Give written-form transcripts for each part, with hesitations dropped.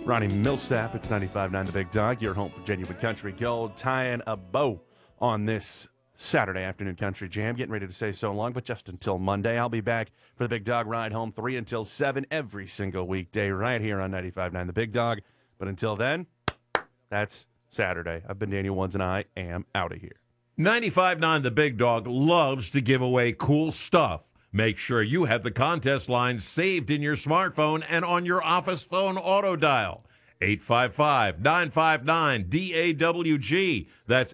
Ronnie Millsap, it's 95.9 The Big Dog, your home for genuine country gold, tying a bow on this Saturday afternoon country jam. Getting ready to say so long, but just until Monday. I'll be back for the Big Dog Ride Home 3 until 7 every single weekday right here on 95.9 The Big Dog. But until then, that's Saturday. I've been Daniel Ones, and I am out of here. 95.9 The Big Dog loves to give away cool stuff. Make sure you have the contest lines saved in your smartphone and on your office phone auto dial. 855-959-DAWG. That's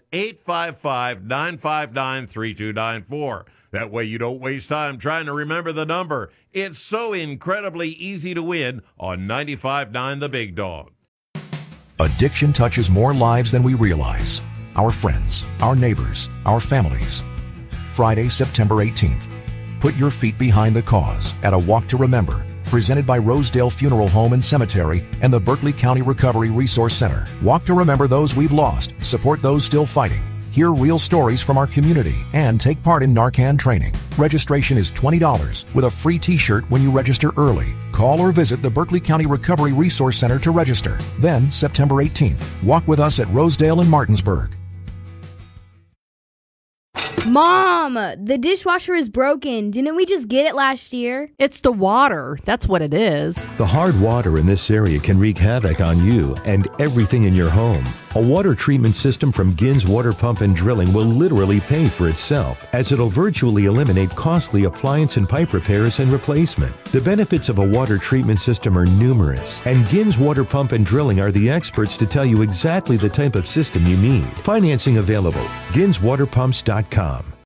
855-959-3294. That way you don't waste time trying to remember the number. It's so incredibly easy to win on 95.9 The Big Dog. Addiction touches more lives than we realize. Our friends, our neighbors, our families. Friday, September 18th. Put your feet behind the cause at a Walk to Remember, presented by Rosedale Funeral Home and Cemetery and the Berkeley County Recovery Resource Center. Walk to remember those we've lost, support those still fighting, hear real stories from our community, and take part in Narcan training. Registration is $20 with a free t-shirt when you register early. Call or visit the Berkeley County Recovery Resource Center to register. Then, September 18th, walk with us at Rosedale and Martinsburg. Mom, the dishwasher is broken. Didn't we just get it last year? It's the water. That's what it is. The hard water in this area can wreak havoc on you and everything in your home. A water treatment system from Gins Water Pump and Drilling will literally pay for itself, as it'll virtually eliminate costly appliance and pipe repairs and replacement. The benefits of a water treatment system are numerous, and Gins Water Pump and Drilling are the experts to tell you exactly the type of system you need. Financing available. GinsWaterPumps.com.